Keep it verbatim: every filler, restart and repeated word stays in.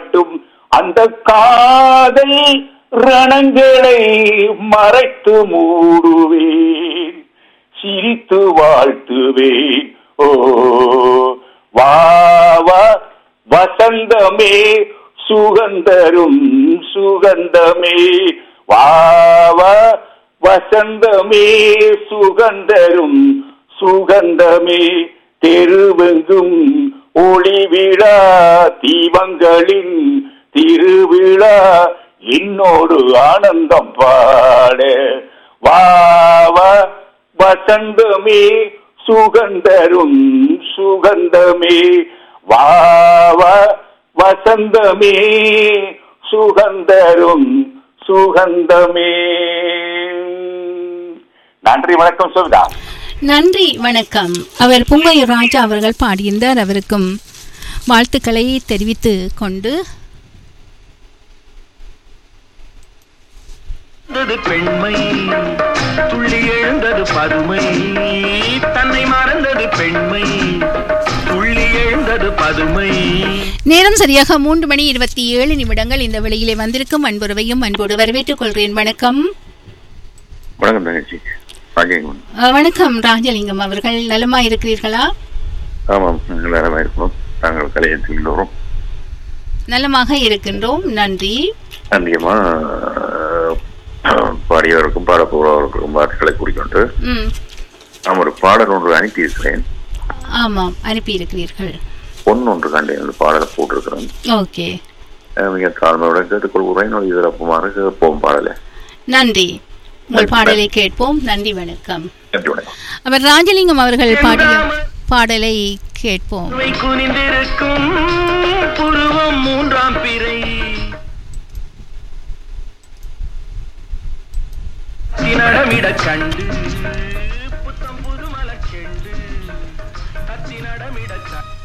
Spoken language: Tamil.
மட்டும் அந்த காதல் ரணங்களை மறைத்து மூடுவேன், சிரித்து வாழ்த்துவேன். ஓ வாவா வசந்தமே சுகந்தரும் சுகந்தமே, வாவா வசந்தமே சுகந்தரும் சுகந்தமே, தெருவெங்கும் ஒளிவிழா தீபங்களின் திருவிழா என்னோடு ஆனந்தம் பாட, வாவா வசந்தமே சுகந்தரும் சுகந்தமே, வாவா வசந்தமே சுகந்தரும் சுகந்தமே. நன்றி, வணக்கம் சோவிதா. நன்றி, வணக்கம். அவர் பூங்கையூர் ராஜா அவர்கள் பாடியிருந்தார். அவருக்கும் வாழ்த்துக்களை தெரிவித்து கொண்டு பெண்மை துள்ளி எழுந்தது பதுமை, தன்னை மறந்தது பெண்மை துள்ளி எழுந்தது பதுமை. நேரம் சரியாக மூன்று மணி இருபத்தி ஏழு நிமிடங்கள். இந்த வெளியிலே வந்திருக்கும் அன்புறவையும் அன்போடு வரவேற்றுக் கொள்கிறேன். வணக்கம். வணக்கம் தங்கச்சி. வணக்கம் ராஜலிங்கம் அவர்கள், நலமா இருக்கிறீர்களா? ஆமாம், நலமா இருக்கிறோம். நாங்கள் கலையத்தில் எல்லோரும் நலமாக இருக்கின்றோம். நன்றி. நன்றியம்மா. பாடியவருக்கும் பாடப்போறவருக்கும் பாட்டுகளை கூறிக்கொண்டு நான் ஒரு பாடல் ஒன்று அனுப்பி இருக்கிறேன். ஆமாம், அனுப்பி இருக்கிறீர்கள். பொண்ணு ஒன்று கண்டு அந்த பாடலை போட்டிருக்கிறேன். ஓகே, மிக தாழ்மையுடன் கேட்டுக்கொள்கிறேன். இதற்குமாறு கேட்போம் பாடலை. நன்றி. உங்கள் பாடலை கேட்போம். நன்றி, வணக்கம். அவர் ராஜலிங்கம் அவர்கள் பாடிய பாடலை கேட்போம். குனிந்திருக்கும் புருவம் மூன்றாம் பிறை, நடமிட கண்டு புத்தம் புது மலச்செண்டு, தத்தி நடமிட